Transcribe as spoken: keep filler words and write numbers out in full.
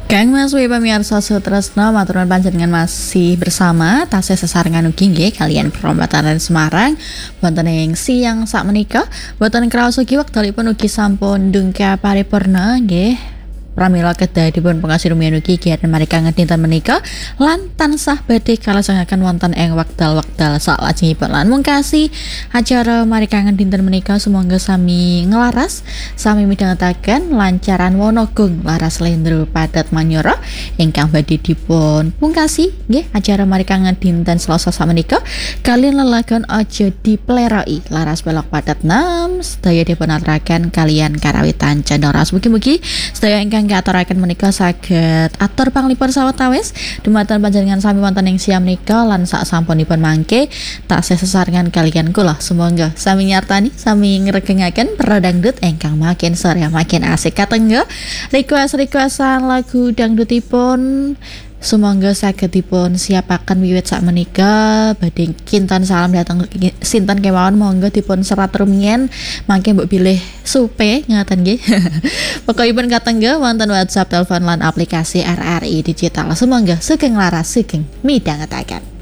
Kang Mas Wi pamirsa Sutresno maturan panjenengan masih bersama tasih sesarengan ugi nggih kalian Perempatan Semarang wonten ing siang sak menika boten kraos ugi wektalipun ugi sampun dungka paripurna nggih. Pramila kedah dipun pungkasi rumiyin ugi kegiatan mereka ngedinten menika lan tansah badhe kalajengaken wonten ing wekdal-wekdal salajengipun lan mungkasi acara mereka ngedinten menika sumangga sami ngelaras sami midhangetaken lancaran wonogung laras lendro padat manyara ingkang badhe dipun pungkasi nggih acara mereka ngedinten Selasa samenika kalian lelagon aja diplerai laras belok padat enam sedaya dipun aturaken kalian karawitan cendhoras mugi-mugi sedaya ingkang ngaturaken menika saged atur panglipur sawetawis dumateng panjenengan sami wonten ing siam menika lan sak sampunipun mangke taksih sesarengan kalian kula sumangga sami nyartani sami ngregengaken pro dangdut ingkang makin sore makin asik katengga request-requestan lagu dangdutipun sumangga saged dipun siapaken wiwit sak menika badhe kinten salam dateng sinten kemawon monggo dipun serat rumiyin mangke mbok bilih supe ngaten nggih pokokipun katengga wonten WhatsApp telepon lan aplikasi R R I digital sumangga sugeng laras sugeng midhangetaken.